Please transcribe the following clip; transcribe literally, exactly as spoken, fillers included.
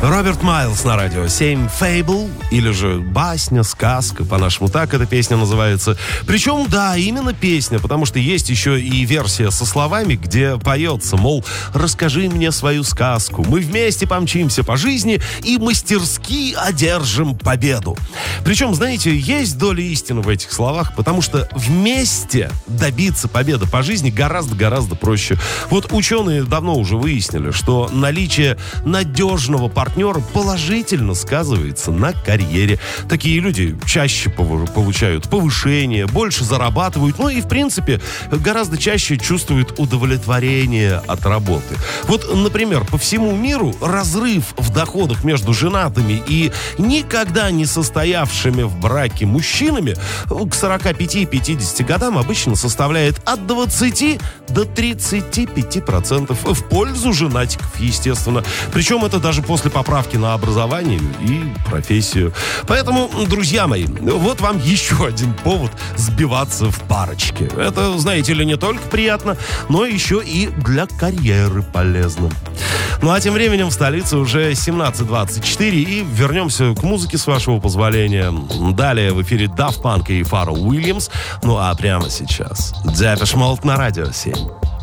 Роберт Майлз на радио семь, Fable, или же басня, сказка, по-нашему так эта песня называется. Причем, да, именно песня, потому что есть еще и версия со словами, где поется, мол, расскажи мне свою сказку, мы вместе помчимся по жизни и мастерски одержим победу. Причем, знаете, есть доля истины в этих словах, потому что вместе добиться победы по жизни гораздо-гораздо проще. Вот ученые давно уже выяснили, что наличие надежного партнера положительно сказывается на карьере. Такие люди чаще получают повышение, больше зарабатывают, ну и, в принципе, гораздо чаще чувствуют удовлетворение от работы. Вот, например, по всему миру разрыв в доходах между женатыми и никогда не состоявшими в браке мужчинами к сорока пяти - пятидесяти годам обычно составляет от двадцати до тридцати пяти процентов в пользу женатиков, естественно. Причем это даже после поправки на образование и профессию. Поэтому, друзья мои, вот вам еще один повод сбиваться в парочке. Это, знаете ли, не только приятно, но еще и для карьеры полезно. Ну а тем временем в столице уже семнадцать двадцать четыре, и вернемся к музыке, с вашего позволения. Далее в эфире Daft Punk и Pharrell Williams. Ну а прямо сейчас Depeche Mode на радио семь.